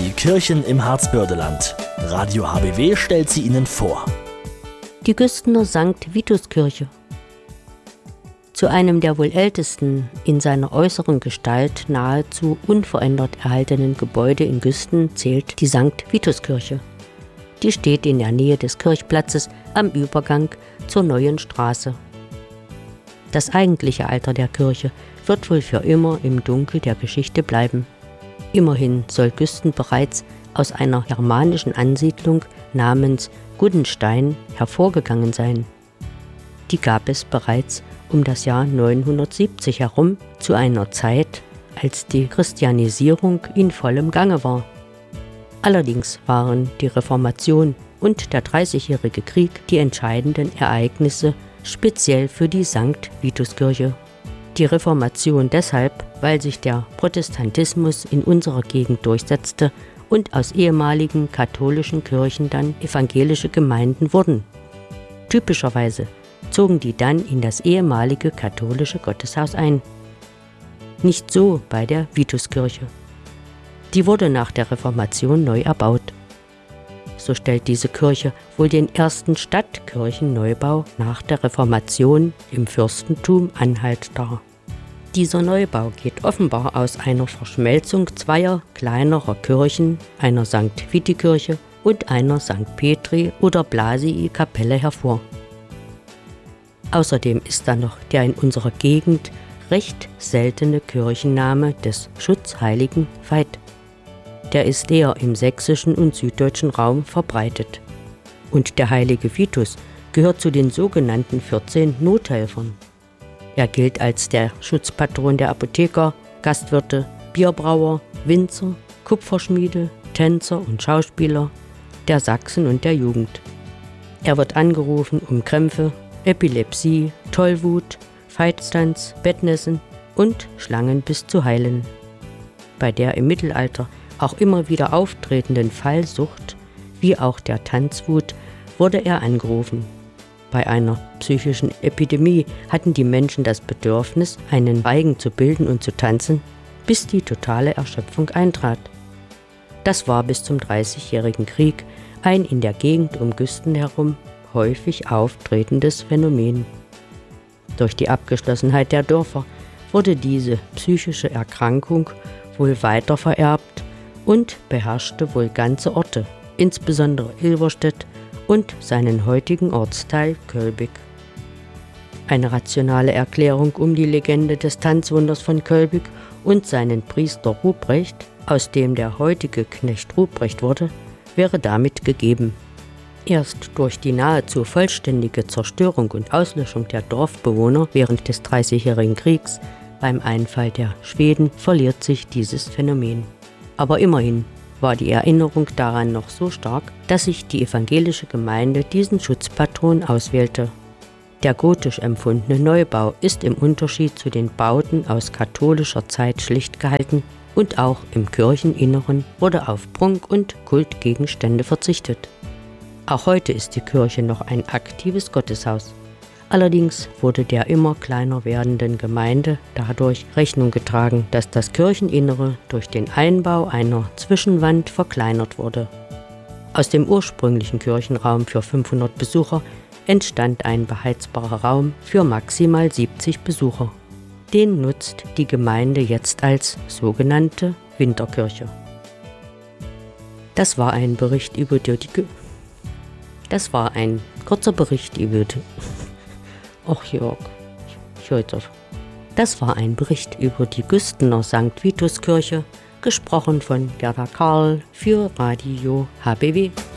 Die Kirchen im Harzbördeland. Radio HBW stellt sie Ihnen vor. Die Güstener St. Vitus-Kirche. Zu einem der wohl ältesten, in seiner äußeren Gestalt nahezu unverändert erhaltenen Gebäude in Güsten zählt die St. Vitus-Kirche. Die steht in der Nähe des Kirchplatzes am Übergang zur Neuen Straße. Das eigentliche Alter der Kirche wird wohl für immer im Dunkel der Geschichte bleiben. Immerhin soll Güsten bereits aus einer germanischen Ansiedlung namens Guddenstein hervorgegangen sein. Die gab es bereits um das Jahr 970 herum, zu einer Zeit, als die Christianisierung in vollem Gange war. Allerdings waren die Reformation und der Dreißigjährige Krieg die entscheidenden Ereignisse speziell für die St. Vitus-Kirche. Die Reformation deshalb, weil sich der Protestantismus in unserer Gegend durchsetzte und aus ehemaligen katholischen Kirchen dann evangelische Gemeinden wurden. Typischerweise zogen die dann in das ehemalige katholische Gotteshaus ein. Nicht so bei der Vitus-Kirche. Die wurde nach der Reformation neu erbaut. So stellt diese Kirche wohl den ersten Stadtkirchenneubau nach der Reformation im Fürstentum Anhalt dar. Dieser Neubau geht offenbar aus einer Verschmelzung zweier kleinerer Kirchen, einer St. Viti-Kirche und einer St. Petri- oder Blasii-Kapelle hervor. Außerdem ist da noch der in unserer Gegend recht seltene Kirchenname des Schutzheiligen Veit. Der ist eher im sächsischen und süddeutschen Raum verbreitet. Und der heilige Vitus gehört zu den sogenannten 14 Nothelfern. Er gilt als der Schutzpatron der Apotheker, Gastwirte, Bierbrauer, Winzer, Kupferschmiede, Tänzer und Schauspieler, der Sachsen und der Jugend. Er wird angerufen, um Krämpfe, Epilepsie, Tollwut, Veitstanz, Bettnässen und Schlangenbiss zu heilen. Bei der im Mittelalter auch immer wieder auftretenden Fallsucht, wie auch der Tanzwut, wurde er angerufen. Bei einer psychischen Epidemie hatten die Menschen das Bedürfnis, einen Reigen zu bilden und zu tanzen, bis die totale Erschöpfung eintrat. Das war bis zum Dreißigjährigen Krieg ein in der Gegend um Güsten herum häufig auftretendes Phänomen. Durch die Abgeschlossenheit der Dörfer wurde diese psychische Erkrankung wohl weiter vererbt und beherrschte wohl ganze Orte, insbesondere Ilverstedt und seinen heutigen Ortsteil Kölbig. Eine rationale Erklärung um die Legende des Tanzwunders von Kölbig und seinen Priester Ruprecht, aus dem der heutige Knecht Ruprecht wurde, wäre damit gegeben. Erst durch die nahezu vollständige Zerstörung und Auslöschung der Dorfbewohner während des Dreißigjährigen Kriegs beim Einfall der Schweden verliert sich dieses Phänomen. Aber immerhin war die Erinnerung daran noch so stark, dass sich die evangelische Gemeinde diesen Schutzpatron auswählte. Der gotisch empfundene Neubau ist im Unterschied zu den Bauten aus katholischer Zeit schlicht gehalten und auch im Kircheninneren wurde auf Prunk- und Kultgegenstände verzichtet. Auch heute ist die Kirche noch ein aktives Gotteshaus. Allerdings wurde der immer kleiner werdenden Gemeinde dadurch Rechnung getragen, dass das Kircheninnere durch den Einbau einer Zwischenwand verkleinert wurde. Aus dem ursprünglichen Kirchenraum für 500 Besucher entstand ein beheizbarer Raum für maximal 70 Besucher. Den nutzt die Gemeinde jetzt als sogenannte Winterkirche. Das war ein kurzer Bericht über die Ach Jörg, ich höre auf. Das war ein Bericht über die Güstener St. Vitus-Kirche, gesprochen von Gerda Karl für Radio HBW.